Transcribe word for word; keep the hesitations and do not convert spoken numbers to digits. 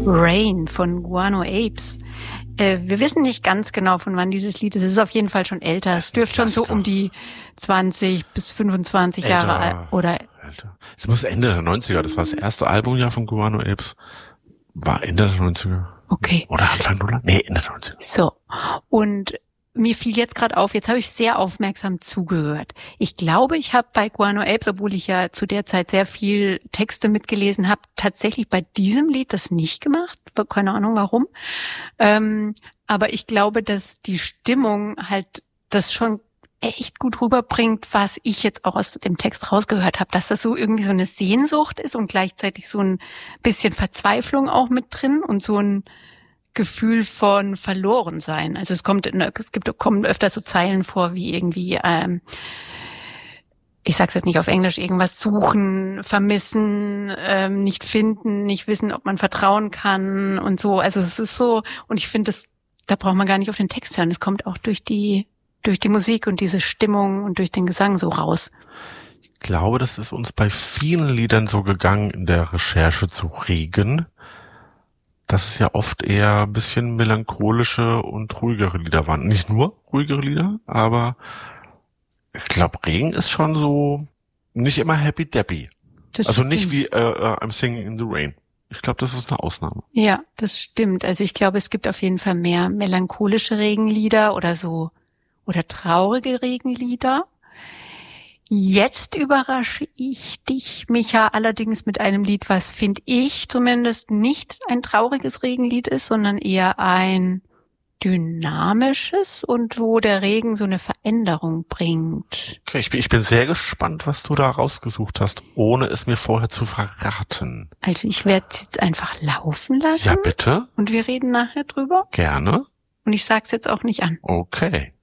Rain von Guano Apes. Äh, wir wissen nicht ganz genau, von wann dieses Lied ist. Es ist auf jeden Fall schon älter. Es dürfte schon so um die zwanzig bis fünfundzwanzig älter, Jahre alt oder älter. Es muss Ende der neunziger. Das war das erste Albumjahr von Guano Apes. War Ende der neunziger. Okay. Oder Anfang Nuller? Nee, Ende der neunziger. So. Und mir fiel jetzt gerade auf, jetzt habe ich sehr aufmerksam zugehört. Ich glaube, ich habe bei Guano Apes, obwohl ich ja zu der Zeit sehr viel Texte mitgelesen habe, tatsächlich bei diesem Lied das nicht gemacht. Keine Ahnung warum. Ähm, aber ich glaube, dass die Stimmung halt das schon echt gut rüberbringt, was ich jetzt auch aus dem Text rausgehört habe, dass das so irgendwie so eine Sehnsucht ist und gleichzeitig so ein bisschen Verzweiflung auch mit drin und so ein Gefühl von verloren sein. Also es kommt, es gibt, kommen öfter so Zeilen vor, wie irgendwie, ähm, ich sag's jetzt nicht auf Englisch, irgendwas suchen, vermissen, ähm, nicht finden, nicht wissen, ob man vertrauen kann und so. Also es ist so, und ich finde, das, da braucht man gar nicht auf den Text hören. Es kommt auch durch die, durch die Musik und diese Stimmung und durch den Gesang so raus. Ich glaube, das ist uns bei vielen Liedern so gegangen in der Recherche zu Regen, dass es ja oft eher ein bisschen melancholische und ruhigere Lieder waren. Nicht nur ruhigere Lieder, aber ich glaube, Regen ist schon so nicht immer happy deppy. Das also stimmt. Nicht wie uh, uh, I'm Singing in the Rain. Ich glaube, das ist eine Ausnahme. Ja, das stimmt. Also ich glaube, es gibt auf jeden Fall mehr melancholische Regenlieder oder so oder traurige Regenlieder. Jetzt überrasche ich dich, Micha, allerdings mit einem Lied, was, finde ich zumindest, nicht ein trauriges Regenlied ist, sondern eher ein dynamisches und wo der Regen so eine Veränderung bringt. Okay, ich bin, ich bin sehr gespannt, was du da rausgesucht hast, ohne es mir vorher zu verraten. Also ich werde es jetzt einfach laufen lassen. Ja, bitte. Und wir reden nachher drüber. Gerne. Und ich sag's jetzt auch nicht an. Okay.